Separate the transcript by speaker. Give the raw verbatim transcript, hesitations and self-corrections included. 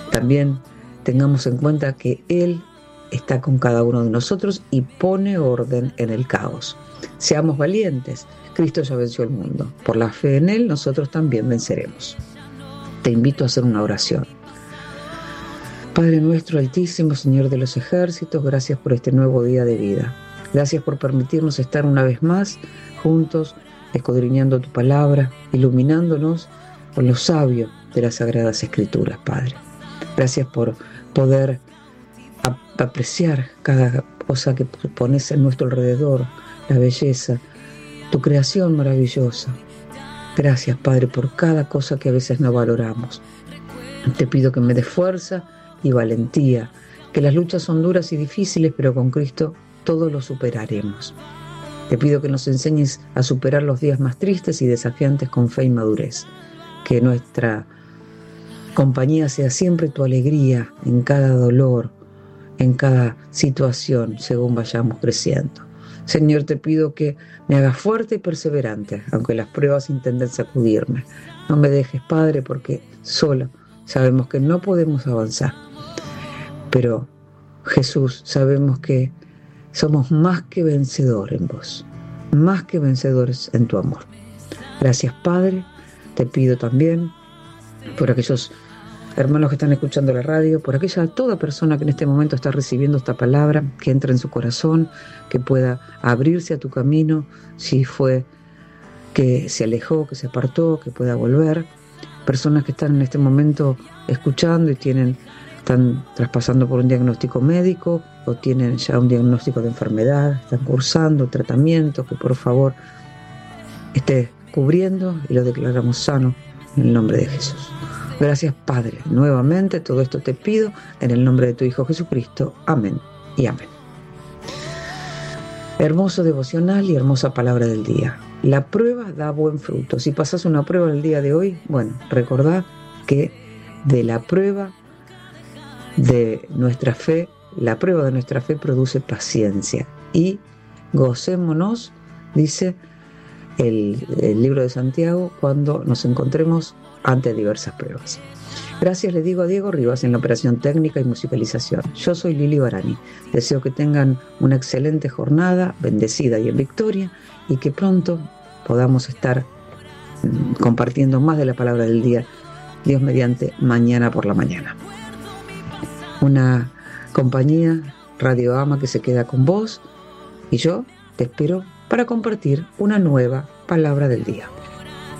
Speaker 1: también tengamos en cuenta que Él está con cada uno de nosotros y pone orden en el caos. Seamos valientes. Cristo ya venció el mundo. Por la fe en Él, nosotros también venceremos. Te invito a hacer una oración. Padre nuestro altísimo, Señor de los ejércitos, gracias por este nuevo día de vida. Gracias por permitirnos estar una vez más juntos, escudriñando tu palabra, iluminándonos con lo sabio de las Sagradas Escrituras, Padre. Gracias por poder ap- apreciar cada cosa que pones en nuestro alrededor, la belleza, tu creación maravillosa. Gracias, Padre, por cada cosa que a veces no valoramos. Te pido que me des fuerza y valentía, que las luchas son duras y difíciles, pero con Cristo todo lo superaremos. Te pido que nos enseñes a superar los días más tristes y desafiantes con fe y madurez, que nuestra compañía sea siempre tu alegría en cada dolor, en cada situación, según vayamos creciendo. Señor, te pido que me hagas fuerte y perseverante, aunque las pruebas intenten sacudirme. No me dejes, Padre, porque solo sabemos que no podemos avanzar. Pero, Jesús, sabemos que somos más que vencedores en vos, más que vencedores en tu amor. Gracias, Padre. Te pido también por aquellos hermanos que están escuchando la radio, por aquella toda persona que en este momento está recibiendo esta palabra, que entre en su corazón, que pueda abrirse a tu camino, si fue que se alejó, que se apartó, que pueda volver. Personas que están en este momento escuchando y tienen, están traspasando por un diagnóstico médico o tienen ya un diagnóstico de enfermedad, están cursando tratamiento, que por favor esté cubriendo y lo declaramos sano en el nombre de Jesús. Gracias, Padre. Nuevamente todo esto te pido en el nombre de tu Hijo Jesucristo. Amén y amén. Hermoso devocional y hermosa palabra del día. La prueba da buen fruto. Si pasas una prueba el día de hoy, bueno, recordá que de la prueba de nuestra fe, la prueba de nuestra fe produce paciencia. Y gocémonos, dice el, el libro de Santiago, cuando nos encontremos ante diversas pruebas. Gracias le digo a Diego Rivas en la operación técnica y musicalización. Yo soy Lili Barani. Deseo que tengan una excelente jornada, bendecida y en victoria, y que pronto podamos estar mmm, compartiendo más de la palabra del día, Dios mediante, mañana por la mañana. Una compañía, Radio Ama, que se queda con vos, y yo te espero para compartir una nueva palabra del día.